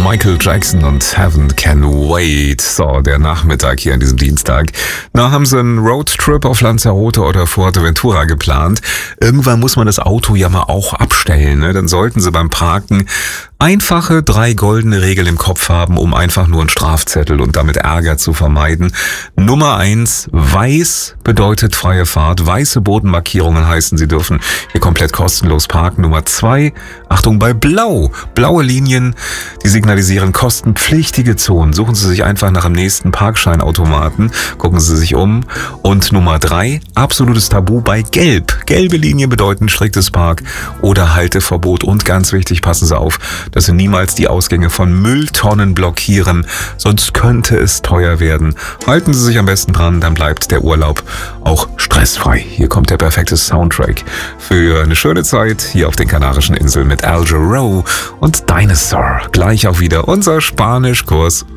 Michael Jackson und Heaven Can Wait. So, der Nachmittag hier an diesem Dienstag. Na, haben Sie einen Roadtrip auf Lanzarote oder Fuerteventura geplant? Irgendwann muss man das Auto ja mal auch abstellen, ne? Dann sollten Sie beim Parken einfache 3 goldene Regeln im Kopf haben, um einfach nur einen Strafzettel und damit Ärger zu vermeiden. Nummer 1, weiß bedeutet freie Fahrt. Weiße Bodenmarkierungen heißen, Sie dürfen hier komplett kostenlos parken. Nummer 2, Achtung bei blau. Blaue Linien, die signalisieren kostenpflichtige Zonen. Suchen Sie sich einfach nach dem nächsten Parkscheinautomaten, gucken Sie sich um. Und Nummer 3, absolutes Tabu bei gelb. Gelbe Linien bedeuten striktes Park- oder Halteverbot. Und ganz wichtig, passen Sie auf, dass Sie niemals die Ausgänge von Mülltonnen blockieren, sonst könnte es teuer werden. Halten Sie sich am besten dran, dann bleibt der Urlaub auch stressfrei. Hier kommt der perfekte Soundtrack für eine schöne Zeit hier auf den Kanarischen Inseln mit Al Jarreau und Dinosaur. Gleich auch wieder unser Spanischkurs.